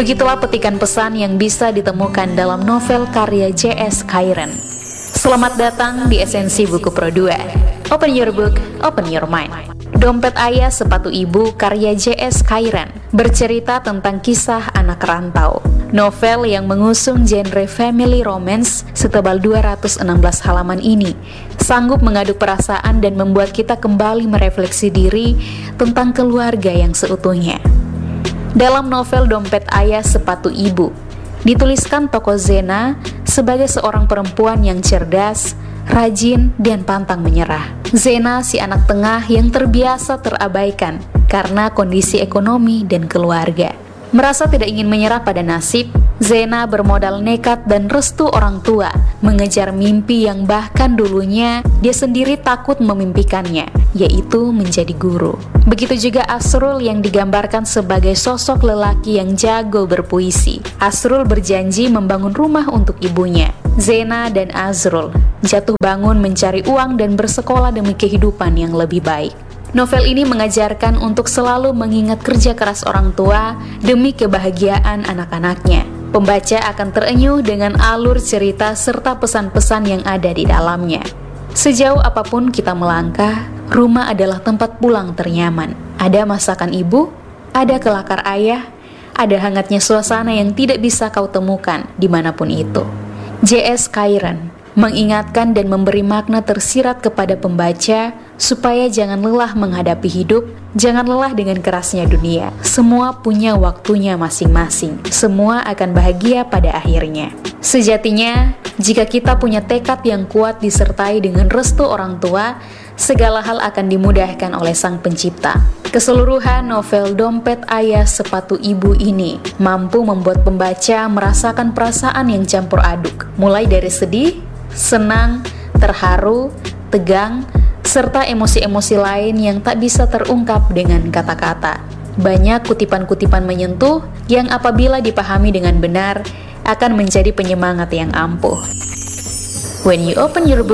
Begitulah petikan pesan yang bisa ditemukan dalam novel karya J.S. Kyren. Selamat datang di Esensi Buku Pro 2. Open your book, open your mind. Dompet Ayah Sepatu Ibu karya J.S. Kyren bercerita tentang kisah anak rantau. Novel yang mengusung genre family romance setebal 216 halaman ini sanggup mengaduk perasaan dan membuat kita kembali merefleksi diri tentang keluarga yang seutuhnya. Dalam novel Dompet Ayah Sepatu Ibu, dituliskan tokoh Zena sebagai seorang perempuan yang cerdas, rajin, dan pantang menyerah. Zena si anak tengah yang terbiasa terabaikan karena kondisi ekonomi dan keluarga. Merasa tidak ingin menyerah pada nasib, Zena bermodal nekat dan restu orang tua mengejar mimpi yang bahkan dulunya dia sendiri takut memimpikannya, yaitu menjadi guru. Begitu juga Asrul yang digambarkan sebagai sosok lelaki yang jago berpuisi. Asrul berjanji membangun rumah untuk ibunya. Zena dan Azrul jatuh bangun mencari uang dan bersekolah demi kehidupan yang lebih baik. Novel ini mengajarkan untuk selalu mengingat kerja keras orang tua demi kebahagiaan anak-anaknya. Pembaca akan terenyuh dengan alur cerita serta pesan-pesan yang ada di dalamnya. Sejauh apapun kita melangkah, rumah adalah tempat pulang ternyaman. Ada masakan ibu, ada kelakar ayah, ada hangatnya suasana yang tidak bisa kau temukan dimanapun itu. J.S. Kyren mengingatkan dan memberi makna tersirat kepada pembaca supaya jangan lelah menghadapi hidup, jangan lelah dengan kerasnya dunia. Semua punya waktunya masing-masing. Semua akan bahagia pada akhirnya. Sejatinya, jika kita punya tekad yang kuat disertai dengan restu orang tua, segala hal akan dimudahkan oleh Sang Pencipta. Keseluruhan novel Dompet Ayah Sepatu Ibu ini mampu membuat pembaca merasakan perasaan yang campur aduk, mulai dari sedih, senang, terharu, tegang, serta emosi-emosi lain yang tak bisa terungkap dengan kata-kata. Banyak kutipan-kutipan menyentuh yang apabila dipahami dengan benar akan menjadi penyemangat yang ampuh. When you open your book